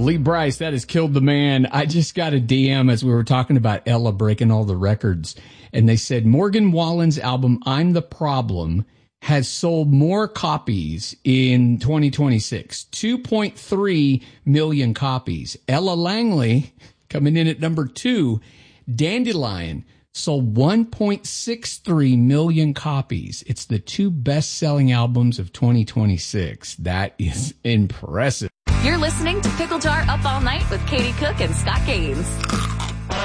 Lee Brice, that has killed the man. I just got a DM as we were talking about Ella breaking all the records. And they said Morgan Wallen's album, I'm the Problem, has sold more copies in 2026. 2.3 million copies. Ella Langley, coming in at number 2, Dandelion, sold 1.63 million copies. It's the 2 best-selling albums of 2026. That is impressive. You're listening to Pickle Jar Up All Night with Katie Cook and Scott Gaines.